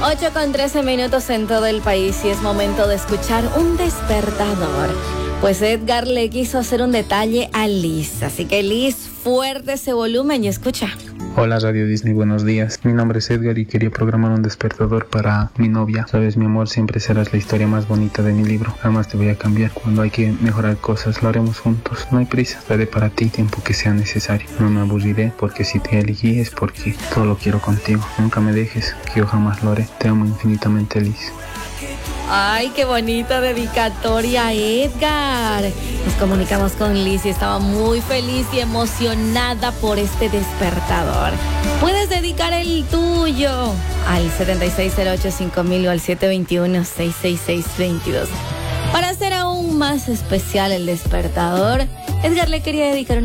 8:13 en todo el país y es momento de escuchar un despertador. Pues Edgar le quiso hacer un detalle a Liz, así que Liz, fuerte ese volumen y escucha. Hola Radio Disney, buenos días. Mi nombre es Edgar y quería programar un despertador para mi novia. Sabes, mi amor, siempre serás la historia más bonita de mi libro. Jamás te voy a cambiar. Cuando hay que mejorar cosas, lo haremos juntos. No hay prisa. Daré para ti tiempo que sea necesario. No me aburriré porque si te elegí es porque todo lo quiero contigo. Nunca me dejes, que yo jamás lo haré. Te amo infinitamente, Liz. Ay, qué bonita dedicatoria, Edgar. Nos comunicamos con Liz y estaba muy feliz y emocionada por este despertador. Puedes dedicar el tuyo al 76085000 o al 721-66622. Para hacer aún más especial el despertador, Edgar le quería dedicar una